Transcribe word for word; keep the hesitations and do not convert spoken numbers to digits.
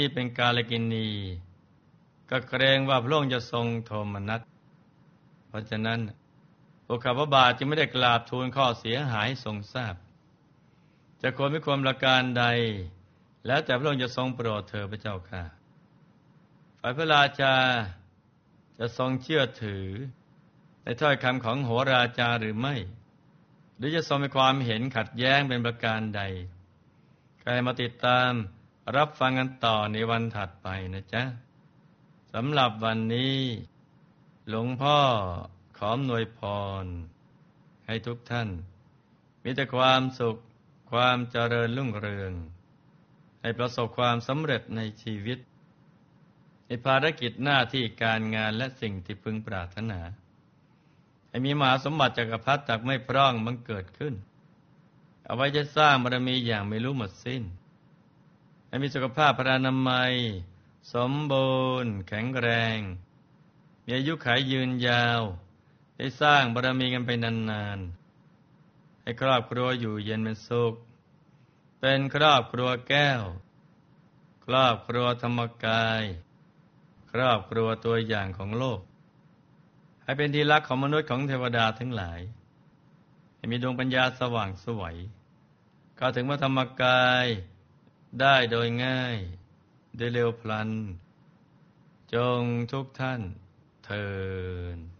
ที่เป็นกาลกิณีก็เกรงว่าพระองค์จะทรงโทมนัสเพราะฉะนั้นพวกข้าพระบาทจึงไม่ได้กราบทูลข้อเสียหายทรงทราบจะควรไม่ควรประการใดแล้วแต่พระองค์จะทรงโปรดเธอพระเจ้าค่ะฝ่ายพระราชาจะทรงเชื่อถือในถ้อยคำของโหราจารย์หรือไม่หรือจะทรงมีความเห็นขัดแย้งเป็นประการใดใครมาติดตามรับฟังกันต่อในวันถัดไปนะจ๊ะสำหรับวันนี้หลวงพ่อขออำนวยพรให้ทุกท่านมีแต่ความสุขความเจริญรุ่งเรืองให้ประสบความสำเร็จในชีวิตในภารกิจหน้าที่การงานและสิ่งที่พึงปรารถนาให้มีมหาสมบัติจักรพรรดิจากไม่พร่องบังเกิดขึ้นเอาไว้จะสร้างบารมีอย่างไม่รู้หมดสิ้นให้มีสุขภาพพรรณนามัยสมบูรณ์แข็งแรงมีอายุขัยยืนยาวได้สร้างบารมีกันไปนานๆให้ครอบครัวอยู่เย็นเป็นสุขเป็นครอบครัวแก้วครอบครัวธรรมกายครอบครัวตัวอย่างของโลกให้เป็นที่รักของมนุษย์ของเทวดาทั้งหลายให้มีดวงปัญญาสว่างไสวเข้าถึงพระธรรมกายได้โดยง่ายโดยเร็วพลันจงทุกท่านเทอญ